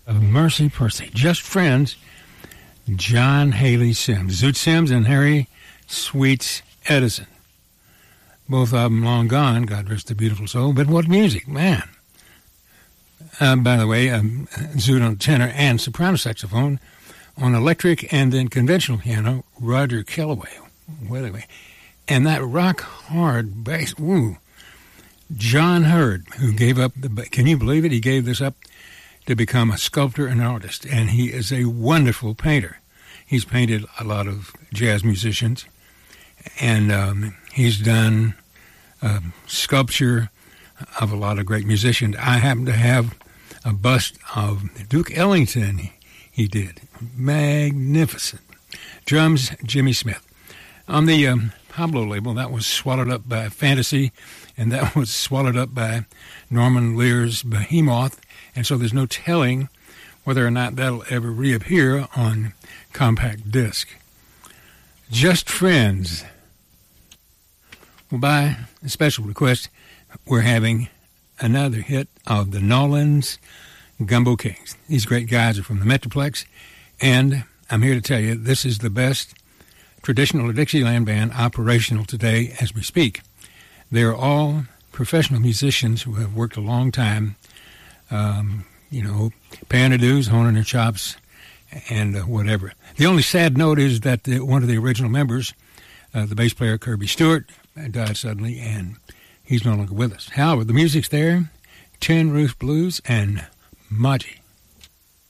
Mercy Percy. Just Friends, John Haley Sims. Zoot Sims and Harry Sweets Edison. Both of them long gone, God rest their beautiful soul. But what music, man. By the way, Zoot on tenor and soprano saxophone. On electric and then conventional piano, Roger Kellaway. And that rock-hard bass, woo. John Hurd, who gave up, can you believe it? He gave this up to become a sculptor and artist, and he is a wonderful painter. He's painted a lot of jazz musicians, and he's done sculpture of a lot of great musicians. I happen to have a bust of Duke Ellington he did. Magnificent. Drums, Jimmy Smith. On the Pablo label, that was swallowed up by Fantasy, and that was swallowed up by Norman Lear's Behemoth, and so there's no telling whether or not that'll ever reappear on compact disc. Just Friends. Well, by a special request, we're having another hit of the Nolans Gumbo Kings. These great guys are from the Metroplex, and I'm here to tell you this is the best traditional Dixieland band operational today as we speak. They're all professional musicians who have worked a long time, paying their dues, honing their chops, and whatever. The only sad note is that one of the original members, the bass player Kirby Stewart, died suddenly, and he's no longer with us. However, the music's there, Tin Roof Blues and Maji.